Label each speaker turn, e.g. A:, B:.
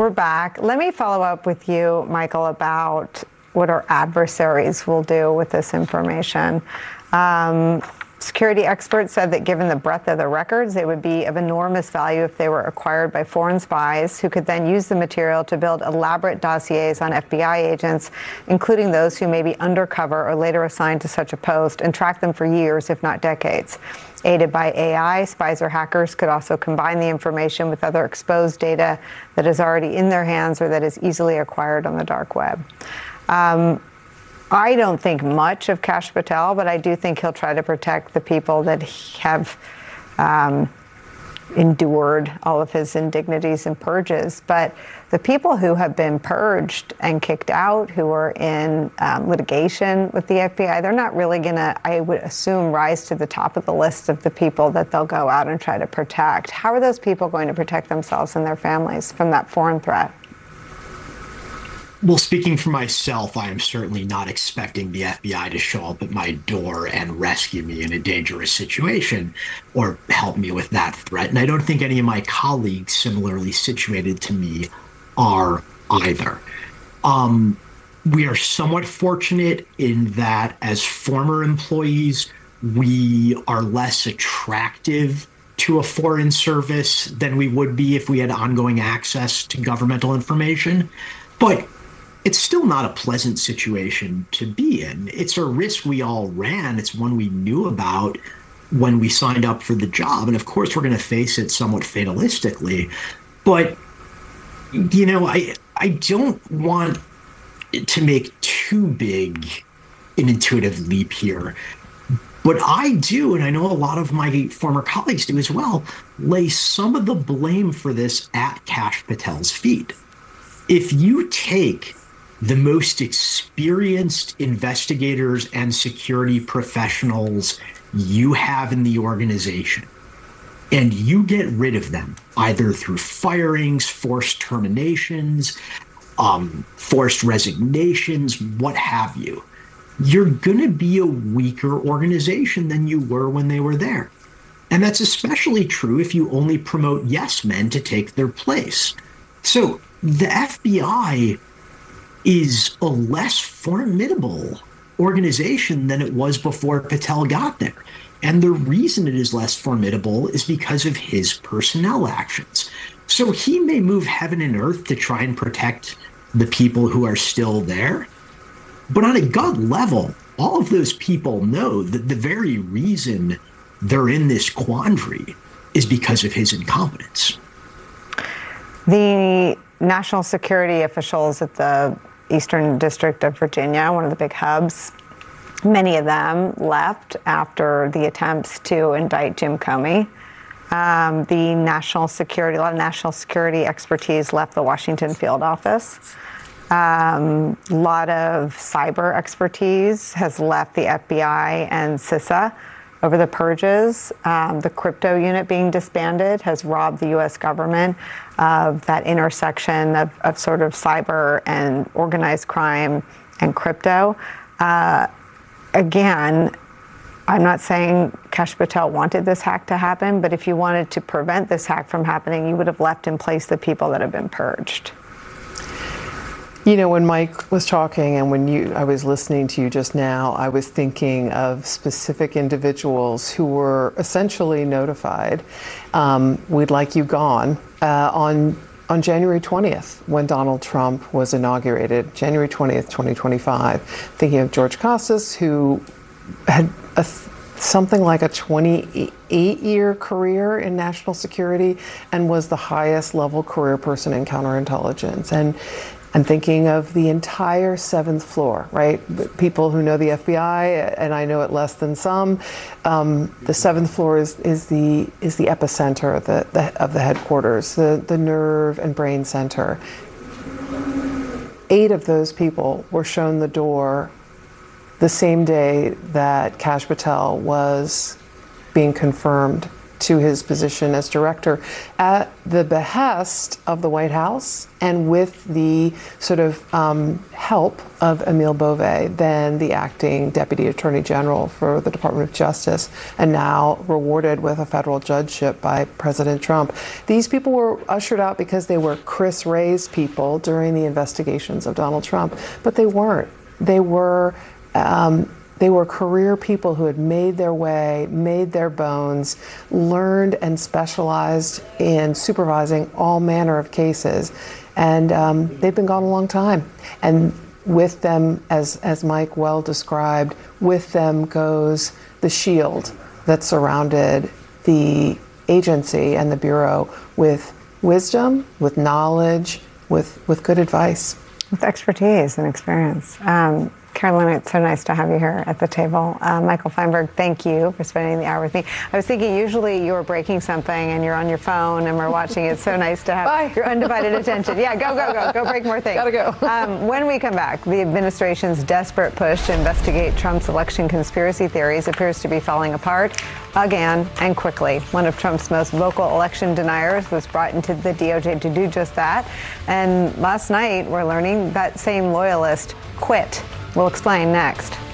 A: We're back. Let me follow up with you, Michael, about what our adversaries will do with this information. Security experts said that given the breadth of the records, they would be of enormous value if they were acquired by foreign spies who could then use the material to build elaborate dossiers on FBI agents, including those who may be undercover or later assigned to such a post, and track them for years, if not decades. Aided by AI, spies or hackers could also combine the information with other exposed data that is already in their hands or that is easily acquired on the dark web. I don't think much of Kash Patel, but I do think he'll try to protect the people that have endured all of his indignities and purges. But the people who have been purged and kicked out, who are in litigation with the FBI, they're not really going to, I would assume, rise to the top of the list of the people that they'll go out and try to protect. How are those people going to protect themselves and their families from that foreign threat?
B: Well, speaking for myself, I am certainly not expecting the FBI to show up at my door and rescue me in a dangerous situation or help me with that threat. And I don't think any of my colleagues similarly situated to me are either. We are somewhat fortunate in that as former employees, we are less attractive to a foreign service than we would be if we had ongoing access to governmental information. But it's still not a pleasant situation to be in. It's a risk we all ran. It's one we knew about when we signed up for the job. And of course, we're going to face it somewhat fatalistically. But, you know, I don't want to make too big an intuitive leap here. But I do, and I know a lot of my former colleagues do as well, lay some of the blame for this at Kash Patel's feet. If you take the most experienced investigators and security professionals you have in the organization, and you get rid of them, either through firings, forced terminations, forced resignations, what have you, you're going to be a weaker organization than you were when they were there. And that's especially true if you only promote yes men to take their place. So the FBI is a less formidable organization than it was before Patel got there. And the reason it is less formidable is because of his personnel actions. So he may move heaven and earth to try and protect the people who are still there. But on a gut level, all of those people know that the very reason they're in this quandary is because of his incompetence.
A: The national security officials at the Eastern District of Virginia, one of the big hubs, many of them left after the attempts to indict Jim Comey. The national security, a lot of national security expertise left the Washington field office. A lot of cyber expertise has left the FBI and CISA over the purges. The crypto unit being disbanded has robbed the U.S. government of that intersection of sort of cyber and organized crime and crypto. Again, I'm not saying Kash Patel wanted this hack to happen, but if you wanted to prevent this hack from happening, you would have left in place the people that have been purged.
C: You know, when Mike was talking and when I was listening to you just now, I was thinking of specific individuals who were essentially notified, we'd like you gone, on January 20th, when Donald Trump was inaugurated, January 20th, 2025. Thinking of George Casas, who had something like a 28-year career in national security and was the highest level career person in counterintelligence. And I'm thinking of the entire seventh floor, right? People who know the FBI, and I know it less than some. The seventh floor is the epicenter of the headquarters, the nerve and brain center. 8 of those people were shown the door the same day that Kash Patel was being confirmed to his position as director at the behest of the White House and with the sort of help of Emile Beauvais, then the acting Deputy Attorney General for the Department of Justice, and now rewarded with a federal judgeship by President Trump. These people were ushered out because they were Chris Wray's people during the investigations of Donald Trump, but they weren't. They were career people who had made their way, made their bones, learned and specialized in supervising all manner of cases. And they've been gone a long time. And with them, as Mike well described, with them goes the shield that surrounded the agency and the Bureau with wisdom, with knowledge, with good advice.
A: With expertise and experience. Carolina, it's so nice to have you here at the table. Michael Feinberg, thank you for spending the hour with me. I was thinking usually you're breaking something and you're on your phone and we're watching. It's so nice to have your undivided attention. Yeah, go break more things.
C: Gotta go.
A: When we come back, the administration's desperate push to investigate Trump's election conspiracy theories appears to be falling apart again and quickly. One of Trump's most vocal election deniers was brought into the DOJ to do just that. And last night, we're learning that same loyalist quit. We'll explain next.